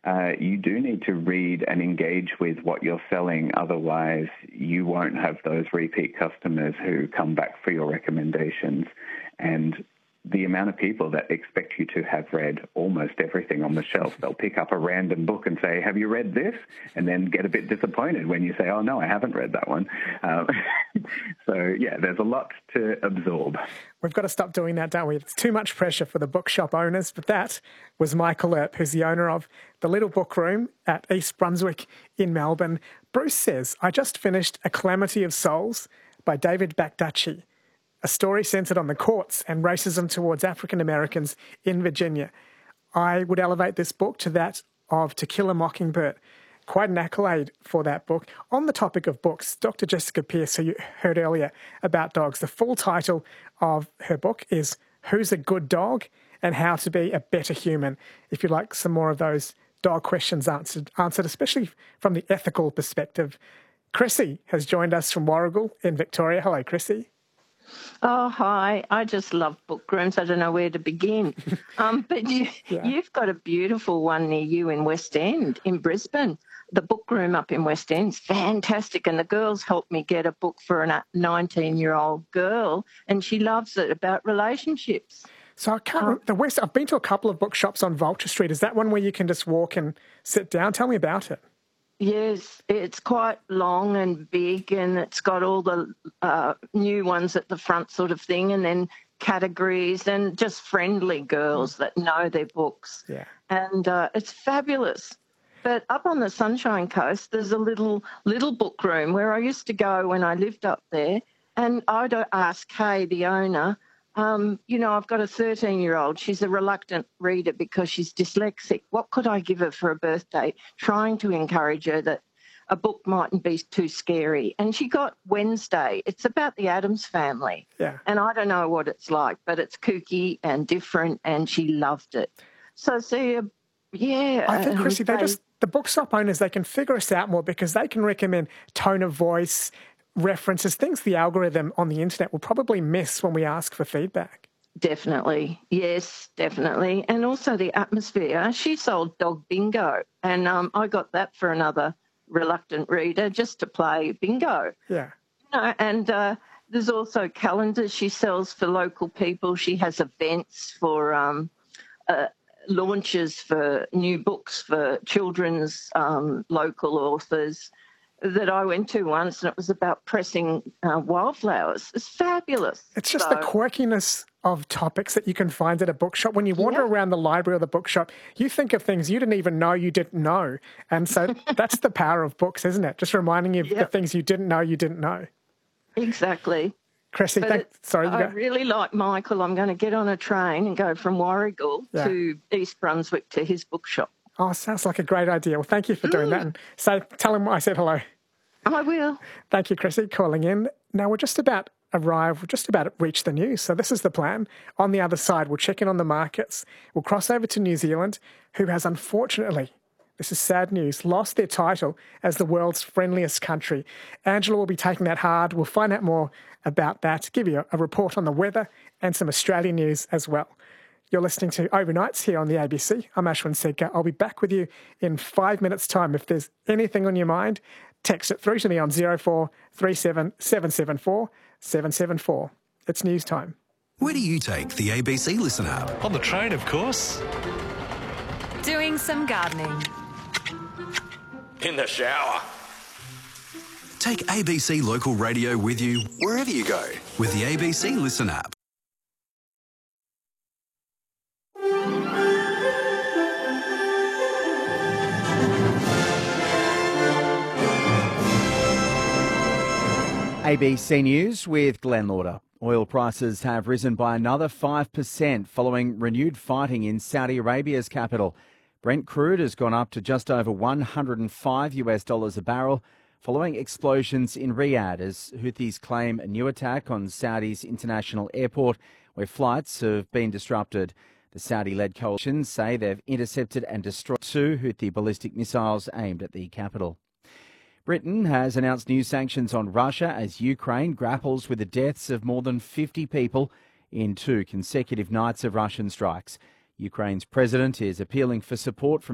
you do need to read and engage with what you're selling. Otherwise, you won't have those repeat customers who come back for your recommendations. And the amount of people that expect you to have read almost everything on the shelf, they'll pick up a random book and say, have you read this? And then get a bit disappointed when you say, oh, no, I haven't read that one. So, yeah, there's a lot to absorb. We've got to stop doing that, don't we? It's too much pressure for the bookshop owners. But that was Michael Earp, who's the owner of the Little Book Room at East Brunswick in Melbourne. Bruce says, I just finished A Calamity of Souls by David Bakdachi, a story centred on the courts and racism towards African Americans in Virginia. I would elevate this book to that of To Kill a Mockingbird. Quite an accolade for that book. On the topic of books, Dr. Jessica Pearce, who you heard earlier about dogs, the full title of her book is Who's a Good Dog and How to Be a Better Human. If you'd like some more of those dog questions answered, especially from the ethical perspective. Chrissy has joined us from Warragul in Victoria. Hello, Chrissy. Oh, hi. I just love book rooms. I don't know where to begin. But you've got a beautiful one near you in West End, in Brisbane. The book room up in West End is fantastic, and the girls helped me get a book for a 19-year-old girl, and she loves it, about relationships. So I can't I've been to a couple of bookshops on Vulture Street. Is that one where you can just walk and sit down? Tell me about it. Yes, it's quite long and big, and it's got all the new ones at the front sort of thing, and then categories and just friendly girls that know their books. Yeah. And it's fabulous. But up on the Sunshine Coast, there's a little book room where I used to go when I lived up there, and I'd ask Kay, the owner, I've got a 13-year-old. She's a reluctant reader because she's dyslexic. What could I give her for a birthday? Trying to encourage her that a book mightn't be too scary. And she got Wednesday. It's about the Addams Family. Yeah. And I don't know what it's like, but it's kooky and different, and she loved it. So, I think, Chrissy, the bookshop owners, they can figure us out more because they can recommend tone of voice, references, things the algorithm on the internet will probably miss when we ask for feedback. Definitely. Yes, definitely. And also the atmosphere. She sold Dog Bingo, and I got that for another reluctant reader just to play bingo. Yeah. And there's also calendars she sells for local people. She has events for launches for new books for children's local authors that I went to once, and it was about pressing wildflowers. It's fabulous. It's just the quirkiness of topics that you can find at a bookshop. When you wander around the library or the bookshop, you think of things you didn't even know you didn't know. And so that's the power of books, isn't it? Just reminding you of the things you didn't know. Exactly. Chrissy, I really like Michael. I'm going to get on a train and go from Warragul to East Brunswick to his bookshop. Oh, sounds like a great idea. Well, thank you for doing that. And tell him I said hello. I will. Thank you, Chrissy, calling in. Now, we're just about reached the news. So this is the plan. On the other side, we'll check in on the markets. We'll cross over to New Zealand, who has unfortunately, this is sad news, lost their title as the world's friendliest country. Angela will be taking that hard. We'll find out more about that, give you a report on the weather and some Australian news as well. You're listening to Overnights here on the ABC. I'm Ashwin Sedkar. I'll be back with you in 5 minutes' time. If there's anything on your mind, text it through to me on 0437 774 774. It's news time. Where do you take the ABC Listen app? On the train, of course. Doing some gardening. In the shower. Take ABC Local Radio with you wherever you go with the ABC Listen app. ABC News with Glenn Lauder. Oil prices have risen by another 5% following renewed fighting in Saudi Arabia's capital. Brent crude has gone up to just over $105 a barrel following explosions in Riyadh as Houthis claim a new attack on Saudi's international airport where flights have been disrupted. The Saudi-led coalition say they've intercepted and destroyed 2 Houthi ballistic missiles aimed at the capital. Britain has announced new sanctions on Russia as Ukraine grapples with the deaths of more than 50 people in 2 consecutive nights of Russian strikes. Ukraine's president is appealing for support from